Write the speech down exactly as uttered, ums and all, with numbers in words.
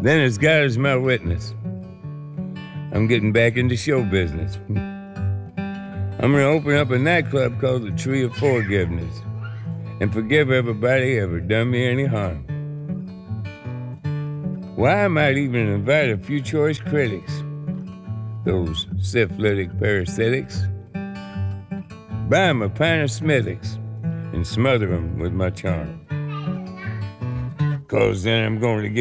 Then as God is my witness, I'm getting back into show business. I'm gonna open up a nightclub called the Tree of Forgiveness and forgive everybody ever done me any harm. Why, I might even invite a few choice critics, those syphilitic parasitics, buy 'em a pint of Smithwick's and smother 'em with my charm. 'Cause then I'm going to get